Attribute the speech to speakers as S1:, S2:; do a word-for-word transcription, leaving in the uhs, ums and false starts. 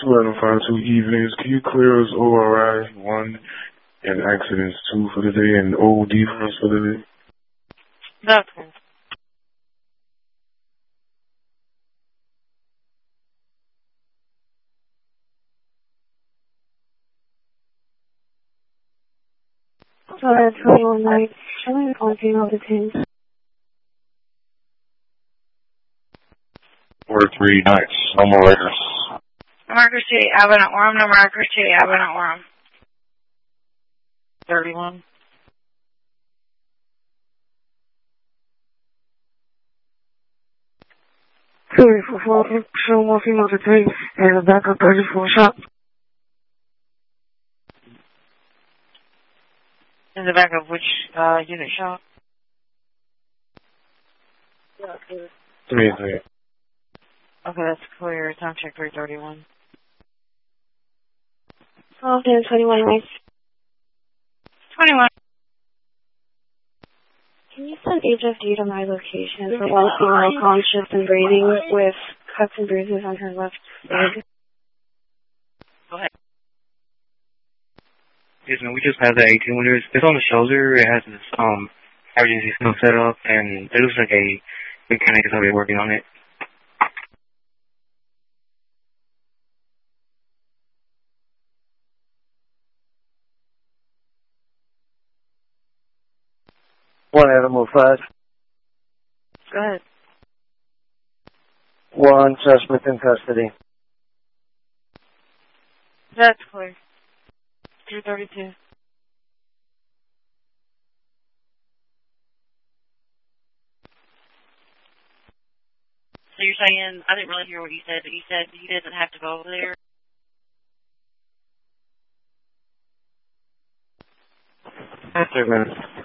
S1: two item five two evenings. Can you clear us O R I one and accidents two for the day and O D for us for the day?
S2: That's cool.
S3: Sorry, twenty-one nights. Showing on female detained.
S4: Order three nights. No more Raiders.
S2: Marker City, Avenue Orem, no Marker City, Avenue Orem. thirty-one.
S3: Sorry for four, showing more female detained and a backup thirty-four shot.
S2: In the back of which uh, unit shop?
S3: Yeah, clear.
S1: Three and three.
S2: Okay, that's clear. Time check three thirty-one.
S3: twelve and twenty-one nights.
S2: twenty-one.
S3: Can you send H F D to my location for one female conscious and breathing with cuts and bruises on her left leg?
S2: Go ahead.
S5: Yes, no, we just have the eighteen wheelers. It's on the shoulder. It has this um emergency system set up, and it looks like a mechanic is already working on it.
S6: One animal five.
S2: Go ahead.
S6: One suspect in custody.
S2: That's clear. three thirty-two. So you're saying, I didn't really hear what you said, but you said he doesn't have to go over there?
S6: Three minutes.